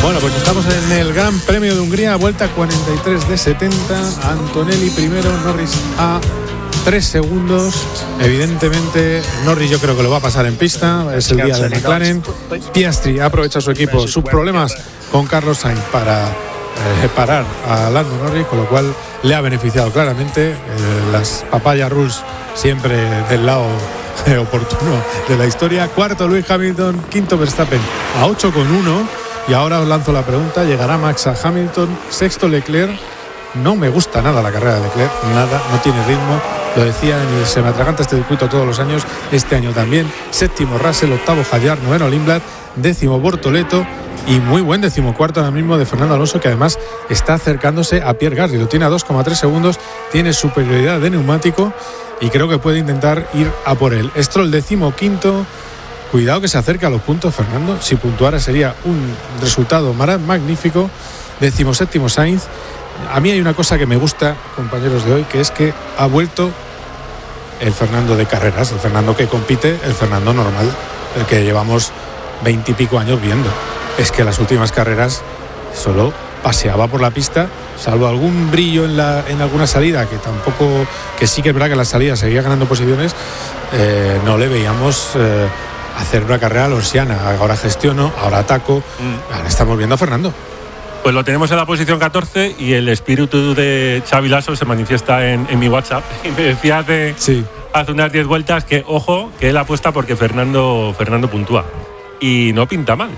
Bueno, pues estamos en el Gran Premio de Hungría, vuelta 43 de 70. Antonelli primero, Norris a 3 segundos. Evidentemente, Norris yo creo que lo va a pasar en pista. Es el día de McLaren. Piastri aprovecha su equipo, sus problemas con Carlos Sainz para parar a Lando Norris, con lo cual le ha beneficiado claramente. Las papaya rules siempre del lado oportuno de la historia. Cuarto Lewis Hamilton, quinto Verstappen a 8,1. Y ahora os lanzo la pregunta, ¿llegará Max a Hamilton? Sexto Leclerc. No me gusta nada la carrera de Leclerc, nada, no tiene ritmo. Lo decía, se me atraganta este circuito todos los años, este año también. Séptimo Russell, octavo Hadjar, noveno Lindblad, décimo Bortoleto y muy buen decimocuarto ahora mismo de Fernando Alonso, que además está acercándose a Pierre Gasly. Lo tiene a 2,3 segundos, tiene superioridad de neumático y creo que puede intentar ir a por él. Stroll, decimoquinto. Cuidado que se acerca a los puntos, Fernando. Si puntuara sería un resultado magnífico. 17º Sainz. A mí hay una cosa que me gusta, compañeros de hoy, que es que ha vuelto el Fernando de carreras, el Fernando que compite, el Fernando normal, el que llevamos 20 y pico años viendo. Es que las últimas carreras solo paseaba por la pista, salvo algún brillo en alguna salida, que sí que es verdad que en la salida seguía ganando posiciones, no le veíamos hacer una carrera lorsiana. Ahora gestiono, ahora ataco. Ahora estamos viendo a Fernando. Pues lo tenemos en la posición 14 y el espíritu de Xavi Lasso se manifiesta en mi WhatsApp. Y me decía hace unas 10 vueltas que, ojo, que él apuesta porque Fernando puntúa. Y no pinta mal.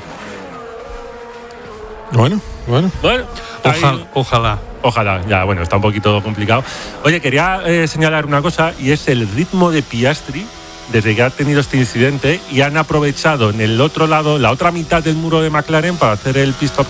Bueno. Ojalá, ya, bueno, está un poquito complicado. Oye, quería señalar una cosa, y es el ritmo de Piastri desde que ha tenido este incidente, y han aprovechado en el otro lado, la otra mitad del muro de McLaren, para hacer el pit stop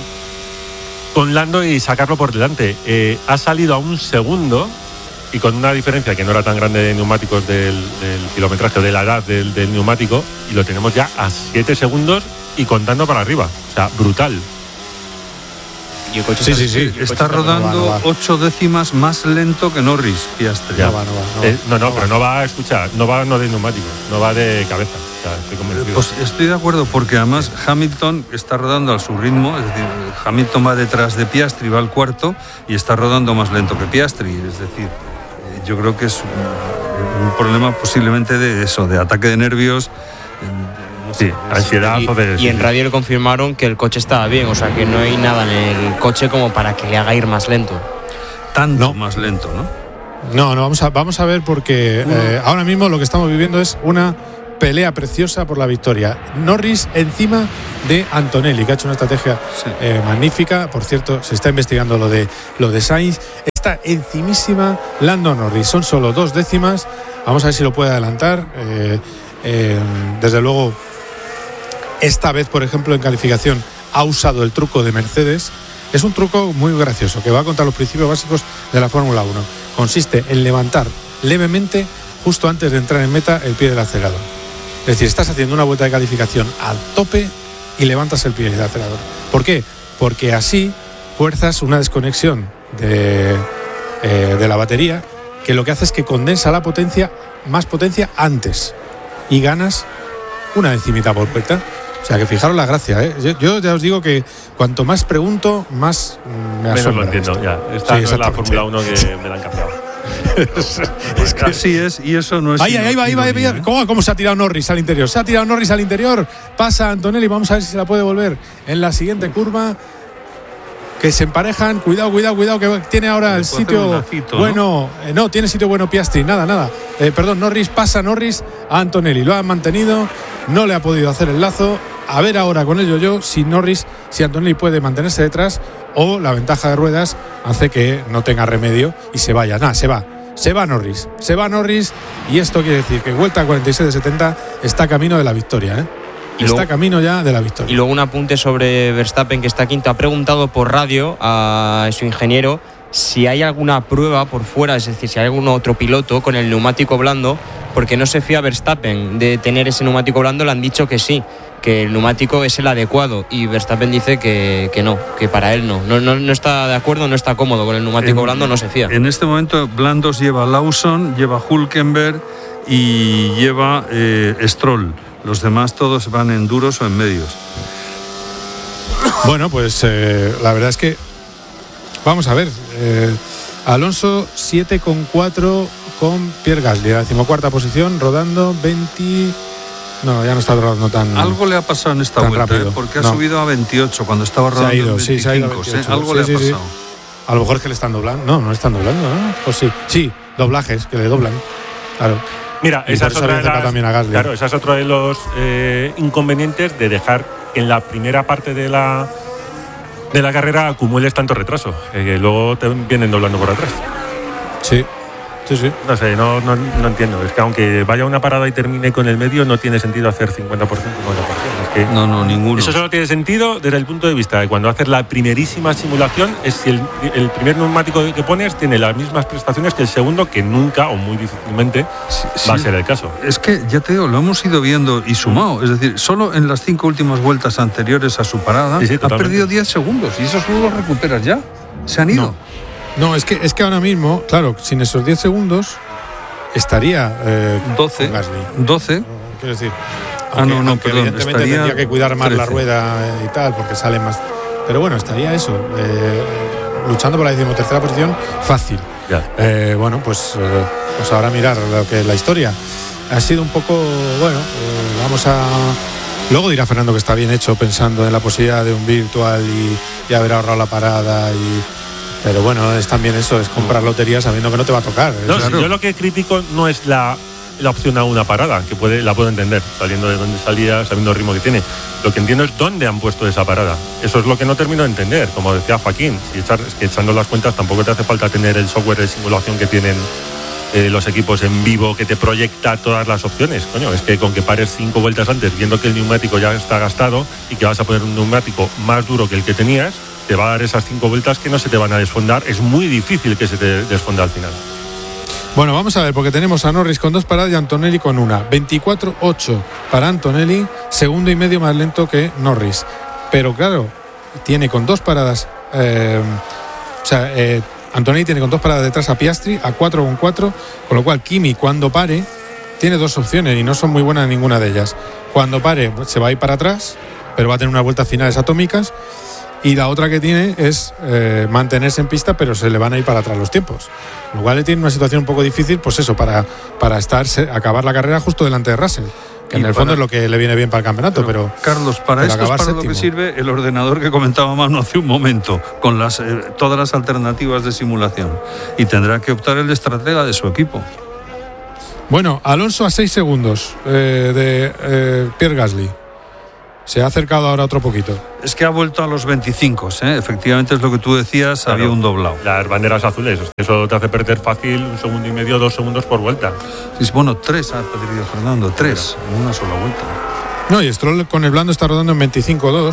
con Lando y sacarlo por delante. Ha salido a 1 segundo y con una diferencia que no era tan grande de neumáticos del kilometraje, de la edad del neumático, y lo tenemos ya a 7 segundos y contando para arriba. O sea, brutal. Y el coche sí. Está rodando 8 décimas más lento que Norris, Piastri. No, pero no va a escuchar, no de neumáticos, no va de cabeza. O sea, estoy convencido. Pues estoy de acuerdo, porque además Hamilton está rodando a su ritmo, es decir, Hamilton va detrás de Piastri, va al cuarto y está rodando más lento que Piastri. Es decir, yo creo que es un problema posiblemente de eso, de ataque de nervios. Sí, ansiedad. Y en radio le confirmaron que el coche estaba bien, o sea que no hay nada en el coche como para que le haga ir más lento. Tanto más lento, ¿no? No, vamos a ver, porque ahora mismo lo que estamos viviendo es una pelea preciosa por la victoria. Norris encima de Antonelli, que ha hecho una estrategia magnífica. Por cierto, se está investigando lo de Sainz. Está encimísima Lando Norris, son solo 2 décimas. Vamos a ver si lo puede adelantar. Desde luego, esta vez, por ejemplo, en calificación ha usado el truco de Mercedes. Es un truco muy gracioso que va contra los principios básicos de la Fórmula 1. Consiste en levantar levemente, justo antes de entrar en meta, el pie del acelerador. Es decir, estás haciendo una vuelta de calificación al tope y levantas el pie del acelerador. ¿Por qué? Porque así fuerzas una desconexión de la batería, que lo que hace es que condensa más potencia antes, y ganas 1 decimita por vuelta. O sea que fijaros la gracia, ¿eh? Yo ya os digo que cuanto más pregunto, más me asombra. Menos lo entiendo, ya. Esta no es la Fórmula 1 que me la han cambiado. Es que así es, y eso no es. Ahí va. ¿Cómo se ha tirado Norris al interior? Se ha tirado Norris al interior. Pasa Antonelli, vamos a ver si se la puede volver en la siguiente curva. Que se emparejan, cuidado, que tiene ahora el sitio lacito, bueno, ¿no? Tiene sitio bueno Piastri, nada. Norris, pasa Norris a Antonelli, lo ha mantenido, no le ha podido hacer el lazo. A ver ahora con el yo si Antonelli puede mantenerse detrás, o la ventaja de ruedas hace que no tenga remedio y se vaya. Se va Norris, y esto quiere decir que vuelta 46 de 70 está camino de la victoria, camino ya de la victoria. Y luego un apunte sobre Verstappen, que está quinto. Ha preguntado por radio a su ingeniero si hay alguna prueba por fuera, es decir, si hay algún otro piloto con el neumático blando, porque no se fía Verstappen de tener ese neumático blando. Le han dicho que sí, que el neumático es el adecuado, y Verstappen dice que no, que para él no está de acuerdo, no está cómodo con el neumático blando, no se fía. En este momento blandos lleva Lawson, lleva Hülkenberg y lleva Stroll. Los demás todos van en duros o en medios. Bueno, pues la verdad es que vamos a ver. Alonso 7,4 con Pierre Gasly, la 14ª posición, rodando 20. No, ya no está rodando tan. Algo le ha pasado en esta vuelta, rápido. Porque ha subido a 28 cuando estaba rodando. Se ha ido, en 25, se ha ido a 28. Algo le ha pasado. Sí. A lo mejor es que le están doblando. No, no le están doblando, ¿no? Pues sí, doblajes que le doblan. Claro. Mira, esa es otro de los inconvenientes de dejar que en la primera parte de la carrera acumules tanto retraso, que luego te vienen doblando por atrás. Sí. No sé, no entiendo. Es que aunque vaya una parada y termine con el medio, no tiene sentido hacer 50%, 50%. Es que no, ninguno. Eso solo tiene sentido desde el punto de vista de cuando haces la primerísima simulación, es si el primer neumático que pones tiene las mismas prestaciones que el segundo, que nunca o muy difícilmente va a ser el caso. Es que, ya te digo, lo hemos ido viendo y sumado. Es decir, solo en las 5 últimas vueltas anteriores a su parada ha perdido 10 segundos y esos solo los recuperas ya. Se han ido. No, es que ahora mismo, claro, sin esos 10 segundos estaría 12. 12. Quiero decir, aunque perdón. Evidentemente tendría que cuidar más 13. La rueda y tal, porque sale más. Pero bueno, estaría eso, luchando por la 13ª posición, fácil. Bueno, pues ahora mirar lo que es la historia. Ha sido un poco, bueno, vamos a. Luego dirá Fernando que está bien hecho pensando en la posibilidad de un virtual y haber ahorrado la parada Pero bueno, es también eso, es comprar lotería sabiendo que no te va a tocar. No, claro. Yo lo que critico no es la opción a una parada, que la puedo entender, saliendo de donde salía, sabiendo el ritmo que tiene. Lo que entiendo es dónde han puesto esa parada. Eso es lo que no termino de entender. Como decía Joaquín, es que echando las cuentas tampoco te hace falta tener el software de simulación que tienen los equipos en vivo, que te proyecta todas las opciones. Coño, es que con que pares 5 vueltas antes, viendo que el neumático ya está gastado y que vas a poner un neumático más duro que el que tenías, te va a dar esas 5 vueltas que no se te van a desfondar. Es muy difícil que se te desfonde al final. Bueno, vamos a ver, porque tenemos a Norris con 2 paradas y a Antonelli con una. 24.8 para Antonelli, segundo y medio más lento que Norris. Pero claro, tiene con 2 paradas. Antonelli tiene con 2 paradas detrás a Piastri, a 4,4, con lo cual Kimi, cuando pare, tiene 2 opciones y no son muy buenas ninguna de ellas. Cuando pare, se va a ir para atrás, pero va a tener unas vueltas finales atómicas. Y la otra que tiene es mantenerse en pista, pero se le van a ir para atrás los tiempos. Lo cual le tiene una situación un poco difícil, pues eso, para acabar la carrera justo delante de Russell, que en el fondo es lo que le viene bien para el campeonato. Pero Carlos, para esto es para lo que sirve el ordenador que comentaba Manu hace un momento, con todas las alternativas de simulación. Y tendrá que optar el estratega de su equipo. Bueno, Alonso a 6 segundos de Pierre Gasly. Se ha acercado ahora otro poquito. Es que ha vuelto a los 25, Efectivamente es lo que tú decías, claro, había un doblado. Las banderas azules, eso te hace perder fácil 1 segundo y medio, 2 segundos por vuelta. Sí, bueno, 3 ha perdido Fernando, 3 en una sola vuelta. No, y Stroll con el blando está rodando en 25.2.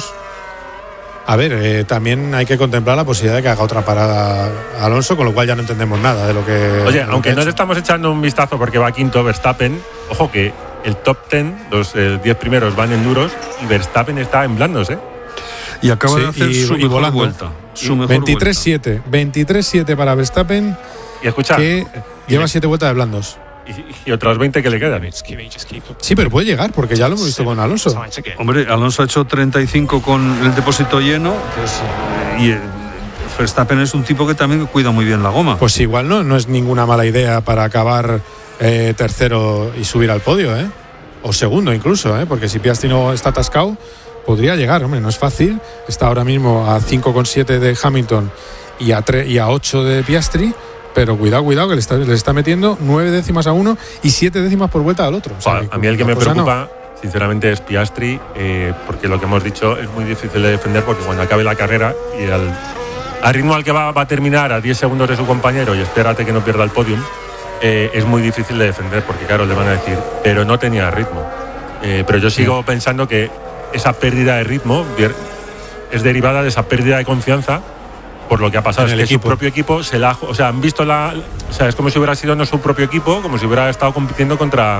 A ver, también hay que contemplar la posibilidad de que haga otra parada Alonso, con lo cual ya no entendemos nada de lo que. Oye, aunque no le estamos echando un vistazo porque va quinto Verstappen, ojo que el top 10, los 10 primeros van en duros y Verstappen está en blandos, Y acaba de hacer su mejor vuelta. 23-7. 23-7 para Verstappen. Y escucha, que lleva 7 vueltas de blandos. Y otras 20 que le quedan. Sí, pero puede llegar, porque ya lo hemos visto con Alonso. Hombre, Alonso ha hecho 35 con el depósito lleno, pues, y Verstappen es un tipo que también cuida muy bien la goma. Pues igual no es ninguna mala idea para acabar tercero y subir al podio, o segundo incluso, porque si Piastri no está atascado, podría llegar. Hombre, no es fácil. Está ahora mismo a 5,7 de Hamilton y a 8 de Piastri. Pero cuidado, que le está metiendo 9 décimas a uno y 7 décimas por vuelta al otro. O sea, a mí el que me preocupa, sinceramente, es Piastri, porque lo que hemos dicho es muy difícil de defender, porque cuando acabe la carrera y al ritmo al que va a terminar, a 10 segundos de su compañero, y espérate que no pierda el podium, es muy difícil de defender, porque claro, le van a decir, pero no tenía ritmo. Pero yo sigo pensando que esa pérdida de ritmo es derivada de esa pérdida de confianza por lo que ha pasado. Es que su propio equipo han visto es como si hubiera sido no su propio equipo, como si hubiera estado compitiendo contra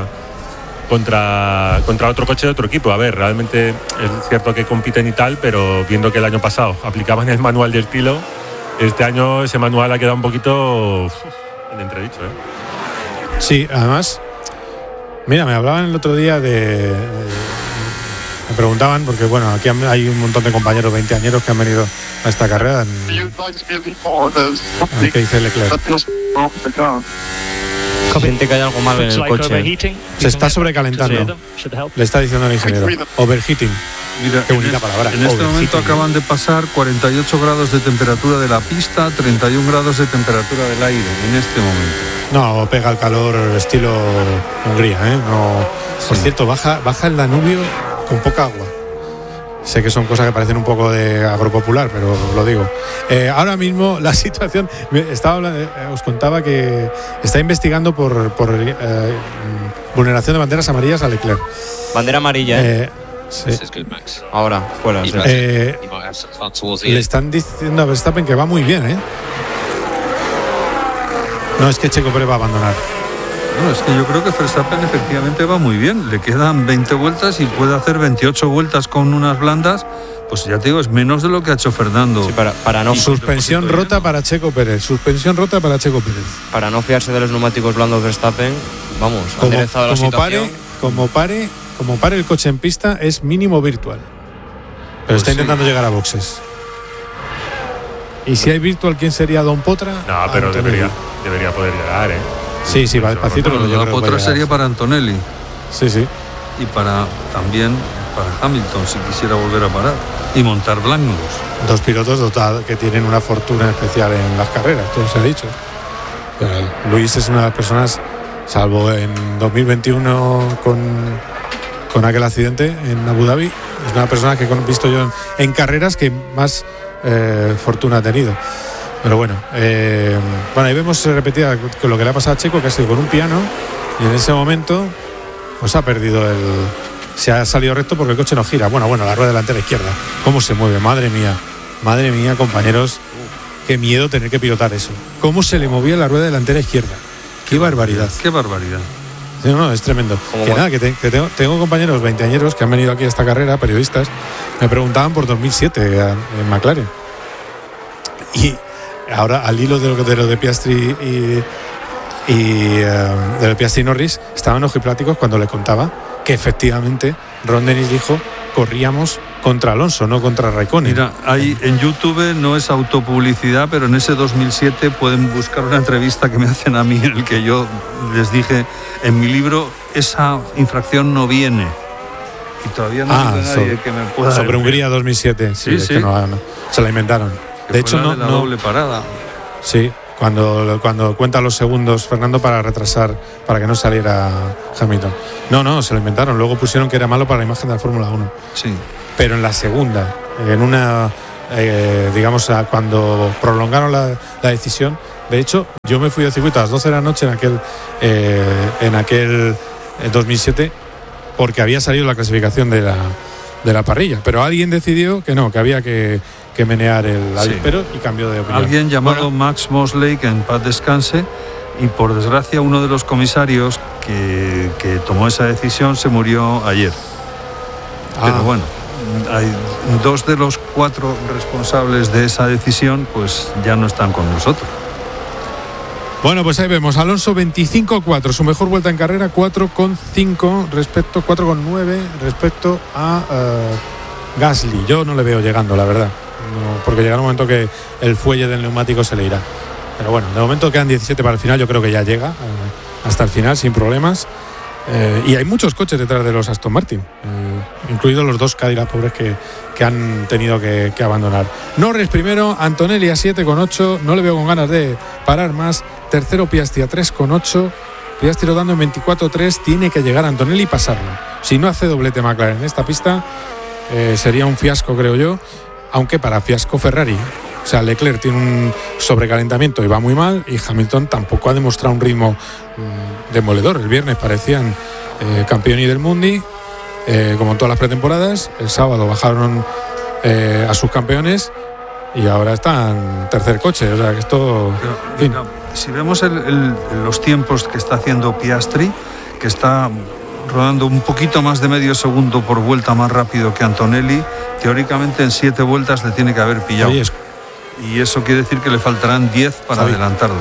otro coche de otro equipo. A ver, realmente es cierto que compiten y tal, pero viendo que el año pasado aplicaban el manual de estilo, este año ese manual ha quedado un poquito en entredicho. Sí, además, mira, me hablaban el otro día de Me preguntaban, porque bueno, aquí hay un montón de compañeros veinteañeros que han venido a esta carrera. ¿Qué dice Leclerc? Siente que hay algo mal en el coche. Se está sobrecalentando, le está diciendo el ingeniero. Overheating. Mira, qué bonita palabra. En este momento acaban de pasar 48 grados de temperatura de la pista, 31 grados de temperatura del aire, en este momento. No, pega el calor estilo Hungría, ¿eh? No. Por cierto, baja el Danubio con poca agua. Sé que son cosas que parecen un poco de agropopular, pero lo digo. Ahora mismo la situación... os contaba que está investigando por vulneración de banderas amarillas a Leclerc. Bandera amarilla, sí. Ahora, fuera. Sí. Le están diciendo a Verstappen que va muy bien, ¿eh? No, es que Checo Pérez va a abandonar. No, es que yo creo que Verstappen efectivamente va muy bien. Le quedan 20 vueltas y puede hacer 28 vueltas con unas blandas. Pues ya te digo, es menos de lo que ha hecho Fernando. Sí, para no... Suspensión rota para Checo Pérez. Suspensión rota para Checo Pérez. Para no fiarse de los neumáticos blandos Verstappen, vamos, ha enderezado la situación. Como pare el coche en pista, es mínimo virtual. Pero pues está intentando llegar a boxes. Y si hay virtual, ¿quién sería Don Potra? No, pero debería poder llegar, ¿eh? Sí, va despacito, pero yo creo que otra sería para Antonelli. Sí. Y también para Hamilton, si quisiera volver a parar y montar blancos. Dos pilotos dotados que tienen una fortuna especial en las carreras, todo se ha dicho. Luis es una de las personas, salvo en 2021 con aquel accidente en Abu Dhabi, es una persona que he visto yo en carreras que más fortuna ha tenido. Pero bueno, ahí vemos repetida que lo que le ha pasado a Checo, que ha sido con un piano, y en ese momento pues ha perdido se ha salido recto porque el coche no gira. Bueno, la rueda delantera izquierda, ¿cómo se mueve? Madre mía, compañeros, qué miedo tener que pilotar eso. ¿Cómo se le movía la rueda delantera izquierda? Qué barbaridad. Qué barbaridad. No, es tremendo. Tengo compañeros veinteañeros que han venido aquí a esta carrera, periodistas, me preguntaban por 2007 en McLaren. Y ahora, al hilo de lo de Piastri de Piastri y Norris, estaban ojipláticos cuando le contaba que efectivamente Ron Dennis dijo: corríamos contra Alonso, no contra Raikkonen. Mira, hay en YouTube, no es autopublicidad, pero en ese 2007 pueden buscar una entrevista que me hacen a mí, en el que yo les dije, en mi libro esa infracción no viene. Y todavía no hay nadie que me pueda... Sobre Hungría 2007, sí. Que no, se la inventaron. De hecho, no... La doble parada. Sí, cuando cuenta los segundos Fernando para retrasar, para que no saliera Hamilton. No, se lo inventaron. Luego pusieron que era malo para la imagen de la Fórmula 1. Sí. Pero en la segunda, en una, cuando prolongaron la decisión, de hecho, yo me fui de circuito a las 12 de la noche en aquel 2007, porque había salido la clasificación de la parrilla. Pero alguien decidió que no, que había que menear el avispero y cambió de opinión. Alguien llamado Max Mosley, que en paz descanse, y por desgracia uno de los comisarios que tomó esa decisión se murió ayer. Pero bueno, hay 2 de los 4 responsables de esa decisión pues ya no están con nosotros. Bueno, pues ahí vemos Alonso 25-4, su mejor vuelta en carrera, 4,5 respecto, 4,9 respecto a Gasly. Yo no le veo llegando, la verdad. No, porque llegará un momento que el fuelle del neumático se le irá. Pero bueno, de momento quedan 17 para el final, yo creo que ya llega hasta el final sin problemas. Y hay muchos coches detrás de los Aston Martin, incluidos los 2 Cadillac pobres que han tenido que abandonar. Norris primero, Antonelli a 7,8, no le veo con ganas de parar más. Tercero Piastri a 3,8, Piastri rodando en 24,3, tiene que llegar Antonelli y pasarlo. Si no hace doblete McLaren en esta pista, sería un fiasco, creo yo, aunque para fiasco Ferrari. O sea, Leclerc tiene un sobrecalentamiento y va muy mal, y Hamilton tampoco ha demostrado un ritmo demoledor. El viernes parecían campeoni del Mundi, como en todas las pretemporadas. El sábado bajaron a sus campeones y ahora están tercer coche. O sea, que esto... Si vemos los tiempos que está haciendo Piastri, que está rodando un poquito más de medio segundo por vuelta más rápido que Antonelli, teóricamente en 7 vueltas le tiene que haber pillado. Y eso quiere decir que le faltarán 10 para adelantarlo.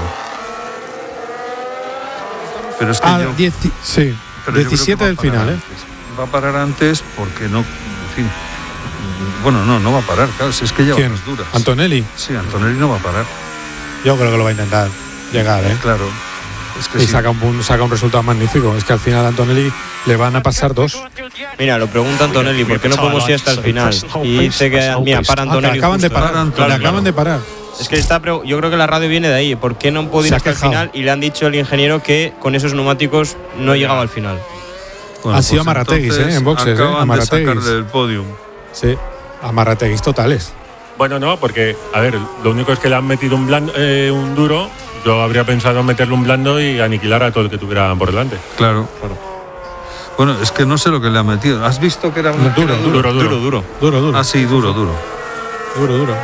Pero es que 17 del final, va a parar antes porque fin. Bueno, no va a parar, claro, si es que lleva ¿Quién? unas duras. ¿Antonelli? Sí, Antonelli no va a parar. Yo creo que lo va a intentar llegar, ¿eh? Claro. Es que Y sí. saca un resultado magnífico. Es que al final a Antonelli le van a pasar 2. Mira, lo pregunta Antonelli, ¿por qué no podemos ir hasta el final? Y dice que, mira, para Que Antonelli. acaban de justo. parar. Claro, Le acaban de parar. Es que yo creo que la radio viene de ahí. ¿Por qué no puede ir Se ha hasta el quejado. final? Y le han dicho el ingeniero que con esos neumáticos no llegaba al final. Bueno, Ha sido Amarateguis, entonces en boxes, acaban de Amarateguis. sacar del podium. Sí, amarrateguis totales. Bueno, no, porque, a ver, lo único es que le han metido un duro. Yo habría pensado en meterle un blando y aniquilar a todo el que tuviera por delante. Claro. Bueno, es que no sé lo que le ha metido. ¿Has visto que era un Duro. Duro. Ah, sí, duro. Duro.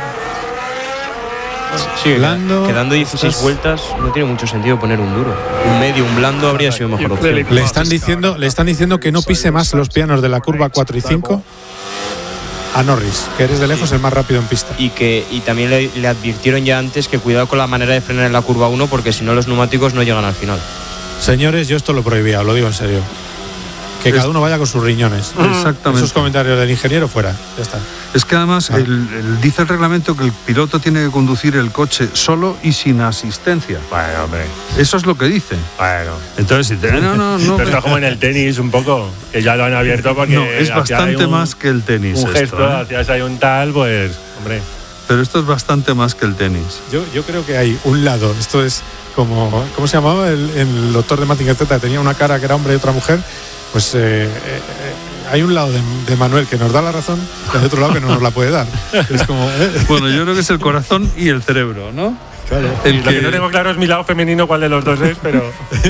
Sí, Blando, quedando 16 estás- vueltas, no tiene mucho sentido poner un duro. Un medio, un blando habría sido mejor opción. Le están diciendo que no pise más los pianos de la curva 4 y 5 a Norris, que eres de lejos el más rápido en pista. Y también le advirtieron ya antes que cuidado con la manera de frenar en la curva 1 porque si no los neumáticos no llegan al final. Señores, yo esto lo prohibía, lo digo en serio. Que cada uno vaya con sus riñones. Exactamente. Esos comentarios del ingeniero fuera, ya está. Es que además dice el reglamento que el piloto tiene que conducir el coche solo y sin asistencia. Bueno, hombre. Eso es lo que dice. Bueno. Entonces, si te- no. Pero está como en el tenis un poco, que ya lo han abierto porque No, es hacía ahí bastante más que el tenis. un esto, gesto, ¿eh? hacías ahí un tal, pues, hombre. Pero esto es bastante más que el tenis. Yo creo que hay un lado, esto es como, ¿cómo se llamaba? El doctor de Mazinger Z, tenía una cara que era hombre y otra mujer. Pues hay un lado de Manuel que nos da la razón y hay otro lado que no nos la puede dar. Es como, Bueno, yo creo que es el corazón y el cerebro, ¿no? claro. El Lo que no tengo claro es mi lado femenino, cuál de los dos es, pero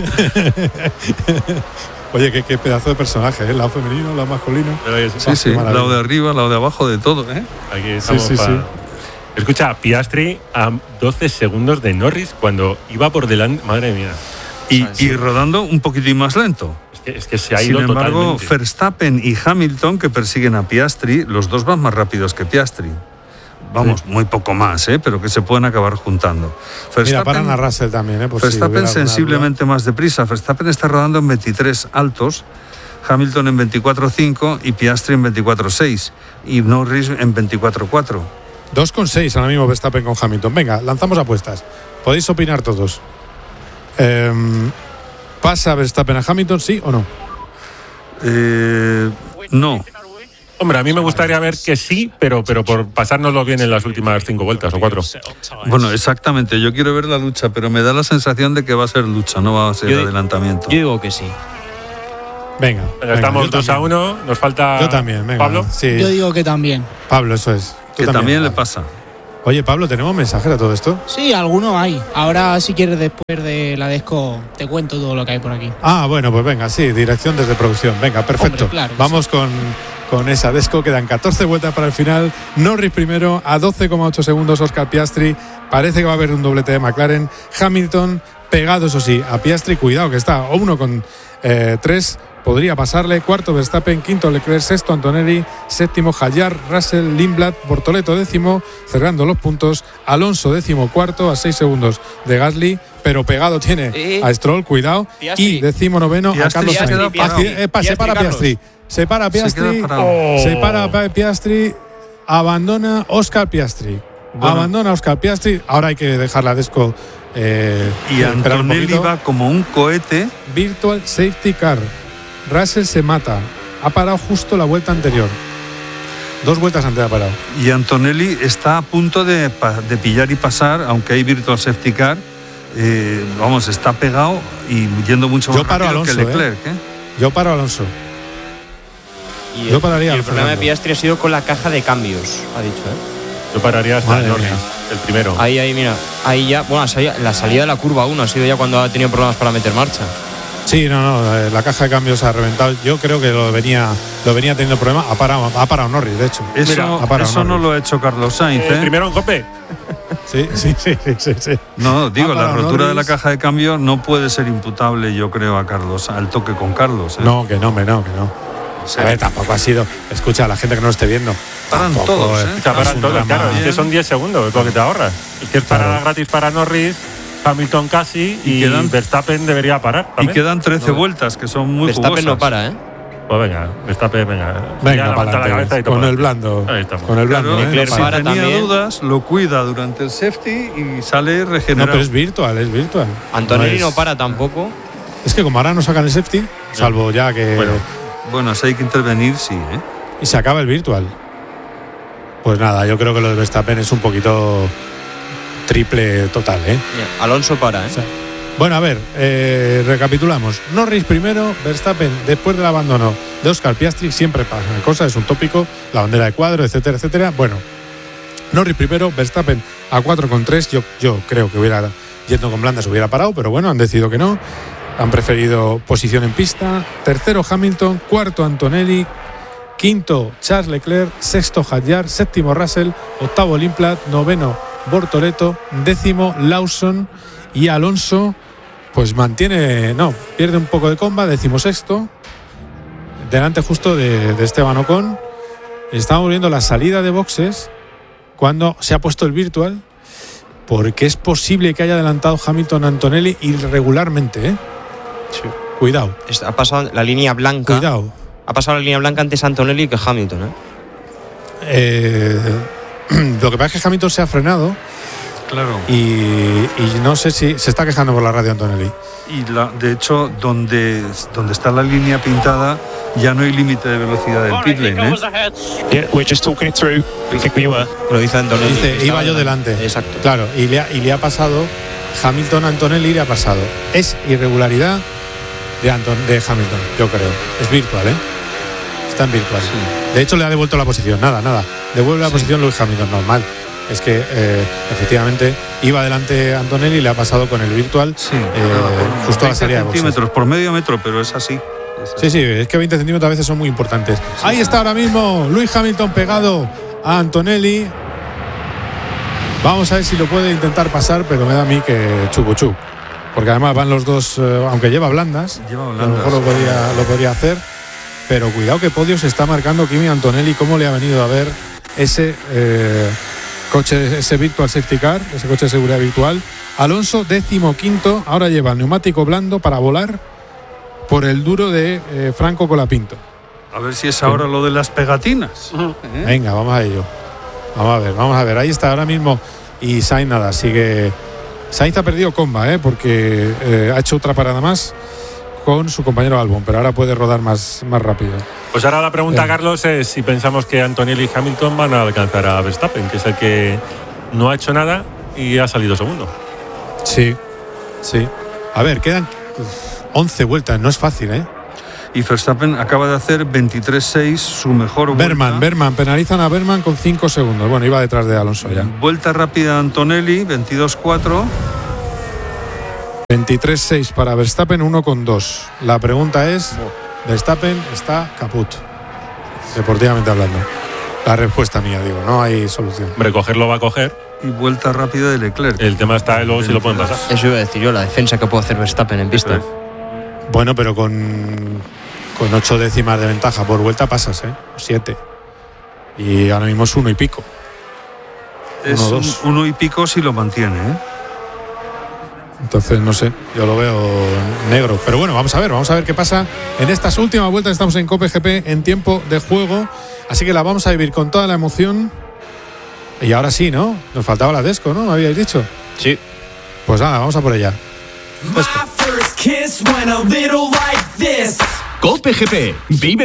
Oye, qué pedazo de personaje, ¿eh? El lado femenino, el lado masculino. Sí, qué maravilla. lado de arriba, lado de abajo, de todo, ¿eh? aquí estamos sí. Escucha, Piastri a 12 segundos de Norris cuando iba por delante. Madre mía. Y rodando un poquitín más lento. Es que se ha Sin ido embargo, totalmente. Verstappen y Hamilton, que persiguen a Piastri, los dos van más rápidos que Piastri. Vamos, muy poco más, pero que se pueden acabar juntando. Mira, paran a Russell también, por si Verstappen hubiera alguna sensiblemente más deprisa. Verstappen está rodando en 23 altos, Hamilton en 24.5 y Piastri en 24.6 y Norris en 24.4. 2,6 ahora mismo Verstappen con Hamilton. Venga, lanzamos apuestas. Podéis opinar todos. ¿Pasa Verstappen a Hamilton, sí o no? No. Hombre, a mí me gustaría ver que sí, pero por pasárnoslo bien en las últimas 5 vueltas o 4. Bueno, exactamente. Yo quiero ver la lucha, pero me da la sensación de que va a ser lucha, no va a ser Yo adelantamiento. Yo digo que sí. Venga. Estamos yo 2-1, nos falta. Yo también, venga. Pablo. Sí. Yo digo que también. Pablo, eso es. Tú Que también le Pablo. pasa. Oye, Pablo, ¿tenemos mensajes a todo esto? Sí, algunos hay. Ahora, si quieres, después de la Desco, te cuento todo lo que hay por aquí. Ah, bueno, pues venga, sí, dirección desde producción. Venga, perfecto. Hombre, claro, Vamos con esa Desco. Quedan 14 vueltas para el final. Norris primero, a 12,8 segundos Oscar Piastri. Parece que va a haber un doblete de McLaren. Hamilton pegado, eso sí, a Piastri. Cuidado que está a 1,3. Podría pasarle. Cuarto Verstappen, quinto Leclerc, sexto Antonelli, séptimo Hayar, Russell, Lindblad, Bortoleto décimo, cerrando los puntos. Alonso décimo cuarto a 6 segundos de Gasly, pero pegado tiene a Stroll, cuidado. Piastri. Y décimo noveno a Piastri Carlos se ha Sainz. quedado parado. Se para Piastri. Se para Piastri. queda parado. Se para Piastri. Abandona Oscar Piastri. Bueno. Abandona Oscar Piastri. Ahora hay que dejar la Desco. Y esperar un Antonelli poquito. va como un cohete. Virtual Safety Car. Russell se mata. Ha parado justo la vuelta anterior. 2 vueltas antes ha parado. Y Antonelli está a punto de pillar y pasar, aunque hay Virtual Safety Car. Vamos, está pegado y yendo mucho más Yo paro a rápido que Alonso, Leclerc. Yo paro a Alonso. Y Yo pararía y el al problema de Fernando. Piastri ha sido con la caja de cambios, ha dicho, Yo pararía hasta Madre Norris, mía. el primero. Ahí, mira. Ahí ya, bueno, la salida de la curva 1 ha sido ya cuando ha tenido problemas para meter marcha. Sí, no, la caja de cambios ha reventado. Yo creo que lo venía teniendo problemas. Ha parado Norris, de hecho. Eso, ha parado eso no Norris. lo ha hecho Carlos Sainz. El primero en cope. Sí. No, digo, Ha la parado rotura de la Norris. caja de cambio no puede ser imputable, yo creo, a Carlos, al toque con Carlos. No, que no. A ver, tampoco ha sido. Escucha, la gente que no lo esté viendo. Paran tampoco, todos, eh. Se paran un todos, drama. claro. Es que son 10 segundos, es lo que te ahorras. Es que es parada Claro. gratis para Norris, Hamilton casi y quedan- Verstappen debería parar. Y también. quedan 13 vueltas, que son muy Verstappen jugosas. no para, ¿eh? Pues venga, Verstappen, venga. Venga, Ya levanta para la cabeza y con toma. el blando. Ahí estamos. Con el blando, Claro, ¿eh? Leclerc No si pasa. para tenía también. dudas, lo cuida durante el safety y sale No, regenerado. pero es virtual, es virtual. Antonelli No no es- para tampoco. Es que como ahora no sacan el safety, salvo ya que. Bueno, si hay que intervenir, sí, ¿eh? Y se acaba el virtual. Pues nada, yo creo que lo de Verstappen es un poquito triple total, ¿eh? Mira, Alonso para, ¿eh? O sea, bueno, a ver, recapitulamos. Norris primero, Verstappen después del abandono de Oscar Piastri, siempre pasa cosas, es un tópico, la bandera de cuadro, etcétera, etcétera. Bueno, Norris primero, Verstappen a 4,3. Yo creo que hubiera, yendo con blandas, hubiera parado, pero bueno, han decidido que no. Han preferido posición en pista. Tercero Hamilton, cuarto Antonelli, quinto Charles Leclerc, sexto Hadjar, séptimo Russell, octavo Limplad, noveno Bortoleto, décimo Lawson y Alonso pues pierde un poco de comba, decimosexto, delante justo de Esteban Ocon. Estamos viendo la salida de boxes cuando se ha puesto el virtual, porque es posible que haya adelantado Hamilton a Antonelli irregularmente, ¿eh? Sí. Cuidado, Ha pasado la línea blanca. cuidado. Ha pasado la línea blanca antes Antonelli que Hamilton, ¿eh? Lo que pasa es que Hamilton se ha frenado Claro. y no sé si se está quejando por la radio Antonelli. Y de hecho, donde está la línea pintada, ya no hay límite de velocidad del pit lane, ¿eh? Yeah, we're just talking it through. We think we were. Lo dice Antonelli. Dice, que iba estaba yo delante. Exacto. Claro, y le ha pasado Hamilton a Antonelli, le ha pasado. Es irregularidad de Hamilton, yo creo. Es virtual, ¿eh? Está en virtual. Sí. De hecho, le ha devuelto la posición. Nada. Devuelve la posición Lewis Hamilton, normal. Es que efectivamente iba delante Antonelli y le ha pasado con el virtual Sí, justo a la salida de boxes. centímetros, por medio metro, pero es así. Sí, es que 20 centímetros a veces son muy importantes. Ahí está ahora mismo Lewis Hamilton pegado a Antonelli. Vamos a ver si lo puede intentar pasar, pero me da a mí que chucu. Porque además van los dos, aunque lleva blandas, a lo mejor lo podría hacer. Pero cuidado que podio se está marcando Kimi Antonelli, cómo le ha venido a ver ese coche, ese virtual safety car, ese coche de seguridad virtual. Alonso, 15º, ahora lleva el neumático blando para volar por el duro de Franco Colapinto. A ver si es ahora lo de las pegatinas. Venga, vamos a ello. Vamos a ver. Ahí está ahora mismo. Y Sainz nada, sigue. Sainz ha perdido comba, porque ha hecho otra parada más con su compañero Albon, pero ahora puede rodar más rápido. Pues ahora la pregunta, Carlos, es si pensamos que Antonelli y Hamilton van a alcanzar a Verstappen, que es el que no ha hecho nada y ha salido segundo. Sí. A ver, quedan 11 vueltas, no es fácil, ¿eh? Y Verstappen acaba de hacer 23.6, su mejor vuelta. Berman, penalizan a Berman con 5 segundos. Bueno, iba detrás de Alonso ya. Vuelta rápida de Antonelli, 22.4. 23.6 para Verstappen, 1,2. La pregunta es, Verstappen está caput, deportivamente hablando. La respuesta mía, digo, no hay solución. Hombre, cogerlo va a coger. Y vuelta rápida de Leclerc. El tema está luego si lo pueden pasar. Eso iba a decir yo, la defensa que puede hacer Verstappen en pista. Eso Bueno, pero con 8 décimas de ventaja por vuelta pasas, 7. Y ahora mismo es 1 y pico. Es 1-2. 1 y pico si lo mantiene, ¿eh? Entonces, no sé, yo lo veo negro. Pero bueno, vamos a ver qué pasa en estas últimas vueltas. Estamos en Cope GP en tiempo de juego, así que la vamos a vivir con toda la emoción. Y ahora sí, ¿no? Nos faltaba la Desco, ¿no? ¿Me habíais dicho? Sí. Pues nada, vamos a por ella. My first kiss went a little like this. Cope GP. Vive